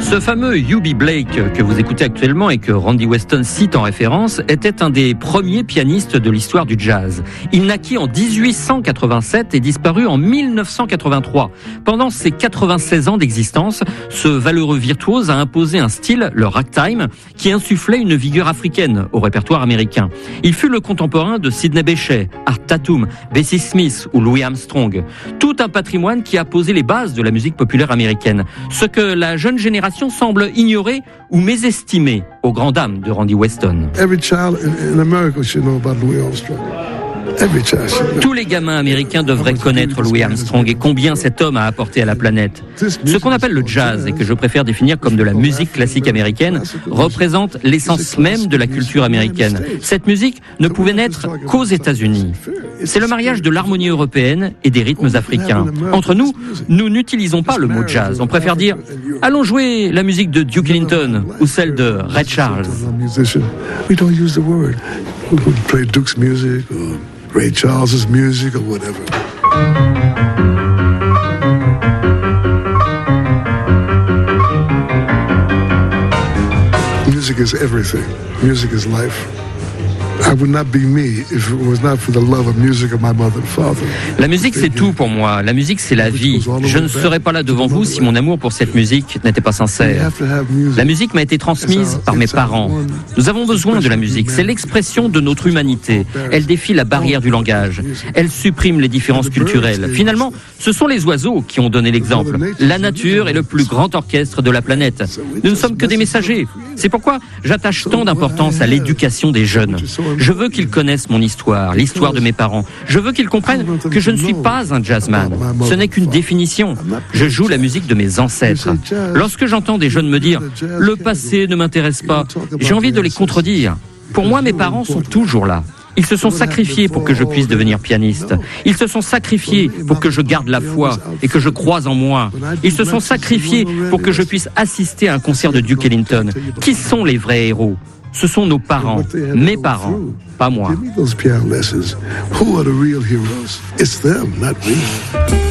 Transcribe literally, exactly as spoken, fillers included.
Ce fameux Eubie Blake que vous écoutez actuellement et que Randy Weston cite en référence était un des premiers pianistes de l'histoire du jazz. Il naquit en dix-huit cent quatre-vingt-sept et disparut en mille neuf cent quatre-vingt-trois. Pendant ses quatre-vingt-seize ans d'existence, ce valeureux virtuose a imposé un style, le ragtime, qui insufflait une vigueur africaine au répertoire américain. Il fut le contemporain de Sidney Bechet, Art Tatum, Bessie Smith ou Louis Armstrong. Tout un patrimoine qui a posé les bases de la musique populaire américaine. Ce que la jeune génération semble ignorer ou mésestimer aux grandes dames de Randy Weston. Every child in, in America should know about Louis Armstrong. Tous les gamins américains devraient connaître Louis Armstrong et combien cet homme a apporté à la planète. Ce qu'on appelle le jazz, et que je préfère définir comme de la musique classique américaine, représente l'essence même de la culture américaine. Cette musique ne pouvait naître qu'aux États-Unis. C'est le mariage de l'harmonie européenne et des rythmes africains. Entre nous, nous n'utilisons pas le mot jazz. On préfère dire « Allons jouer la musique de Duke Ellington » ou celle de Ray Charles. Ray Charles's music or whatever. Music is everything. Music is life. I would not be me if it was not for the love of music of my mother and father. La musique, c'est tout pour moi. La musique, c'est la vie. Je ne serais pas là devant vous si mon amour pour cette musique n'était pas sincère. La musique m'a été transmise par mes parents. Nous avons besoin de la musique. C'est l'expression de notre humanité. Elle défie la barrière du langage. Elle supprime les différences culturelles. Finalement, ce sont les oiseaux qui ont donné l'exemple. La nature est le plus grand orchestre de la planète. Nous ne sommes que des messagers. C'est pourquoi j'attache tant d'importance à l'éducation des jeunes. Je veux qu'ils connaissent mon histoire, l'histoire de mes parents. Je veux qu'ils comprennent que je ne suis pas un jazzman. Ce n'est qu'une définition. Je joue la musique de mes ancêtres. Lorsque j'entends des jeunes me dire « le passé ne m'intéresse pas », j'ai envie de les contredire. Pour moi, mes parents sont toujours là. Ils se sont sacrifiés pour que je puisse devenir pianiste. Ils se sont sacrifiés pour que je garde la foi et que je croise en moi. Ils se sont sacrifiés pour que je puisse assister à un concert de Duke Ellington. Qui sont les vrais héros ? Ce sont nos parents, mes parents, pas moi. Give me those piano lessons. Who are the real heroes? It's them, not me.